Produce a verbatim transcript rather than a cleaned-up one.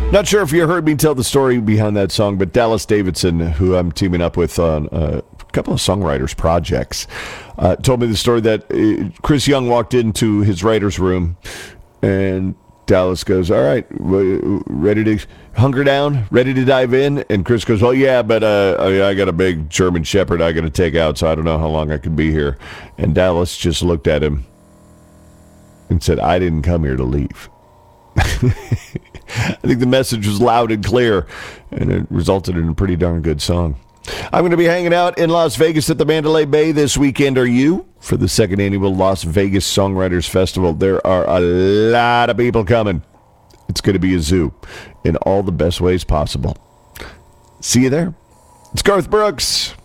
Not sure if you heard me tell the story behind that song, but Dallas Davidson, who I'm teaming up with on a couple of songwriters projects, uh, told me the story that uh, Chris Young walked into his writer's room, and Dallas goes, all right, ready to hunker down, ready to dive in? And Chris goes, well, yeah, but uh, I, I got a big German Shepherd I got to take out, so I don't know how long I can be here. And Dallas just looked at him and said, I didn't come here to leave. I think the message was loud and clear, and it resulted in a pretty darn good song. I'm going to be hanging out in Las Vegas at the Mandalay Bay this weekend. Are you? For the second annual Las Vegas Songwriters Festival. There are a lot of people coming. It's going to be a zoo in all the best ways possible. See you there. It's Garth Brooks.